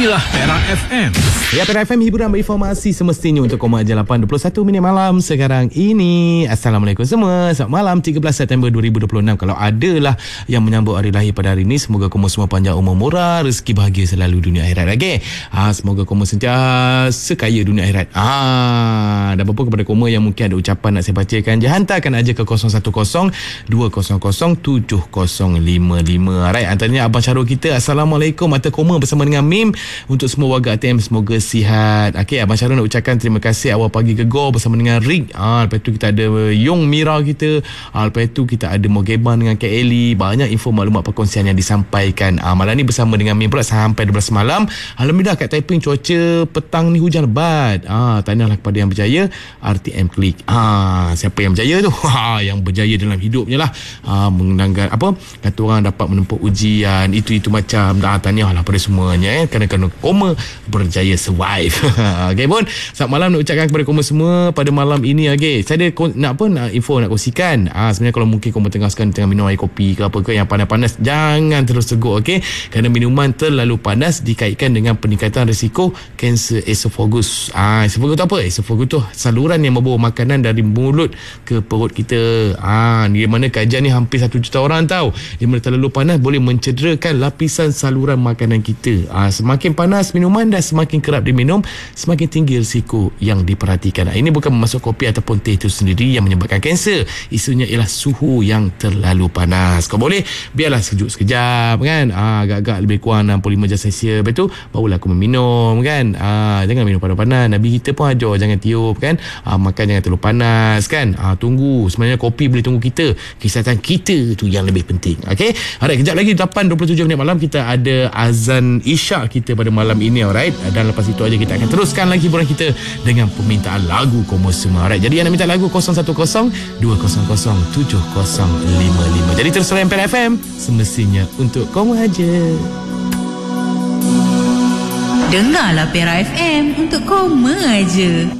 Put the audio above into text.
Inilah Perak FM. Ya, Perak FM, hiburan berinformasi semestinya untuk koma je 8.21 minit malam sekarang ini. Assalamualaikum semua. Selamat malam 13 September 2026. Kalau adalah yang menyambut hari lahir pada hari ini, semoga koma semua panjang umur, murah, rezeki bahagia selalu dunia akhirat. Okay? Semoga koma sentiasa kaya dunia akhirat. Dan apa kepada koma yang mungkin ada ucapan nak saya bacakan, je hantarkan aja ke 010-200-7055. Alright, antaranya Abang Syarul kita, Assalamualaikum, mata koma bersama dengan Mim. Untuk semua warga ATM, semoga sihat. Okey, Abang Syarul nak ucapkan terima kasih awal pagi gegar bersama dengan Rick. Lepas tu kita ada Yong Mira kita. Lepas tu kita ada Mogeban dengan Kak Eli. Banyak info maklumat perkongsian yang disampaikan. Malam ni bersama dengan Mim pula sampai 12 malam. Alhamdulillah kat Taiping cuaca petang ni hujan lebat. Tahniahlah kepada yang berjaya RTM Klik. Siapa yang berjaya tu? Yang berjaya dalam hidupnya lah. Mengenangkan apa? Kata orang dapat menempuh ujian, itu macam. Tahniahlah pada semuanya. Kerana koma berjaya survive. Okay pun, selamat malam nak ucapkan kepada koma semua pada malam ini. Okay, saya ada nak info nak kongsikan. Sebenarnya kalau mungkin koma tengah minum air kopi ke apa ke yang panas-panas, jangan terus teguk. Okay, kerana minuman terlalu panas dikaitkan dengan peningkatan risiko kanser esophagus. Esophagus tu apa? Esophagus tu saluran yang membawa makanan dari mulut ke perut kita. Di mana kajian ni hampir 1 juta orang tahu, di mana terlalu panas boleh mencederakan lapisan saluran makanan kita. Semakin panas minuman dan semakin kerap diminum, semakin tinggi risiko yang diperhatikan. Ini bukan memasuk kopi ataupun teh itu sendiri yang menyebabkan kanser. Isunya ialah suhu yang terlalu panas. Kau boleh biarlah sejuk sekejap kan, agak-agak lebih kurang 65 darjah Celsius. Lepas tu barulah aku meminum kan. Jangan minum panas-panas. Nabi kita pun ajar jangan tiup kan. Makan jangan terlalu panas kan. Tunggu, sebenarnya kopi boleh tunggu kita. Kesihatan kita tu yang lebih penting. Okay, alright, kejap lagi 8.27 minit malam kita ada azan Isyak kita pada malam ini. Alright, dan lepas itu aja kita akan teruskan lagi hiburan kita dengan permintaan lagu koma semua. Alright, jadi yang nak minta lagu 010-200-7055. Jadi terus layan Perak FM, semestinya untuk koma aja. Dengarlah Perak FM untuk koma aja.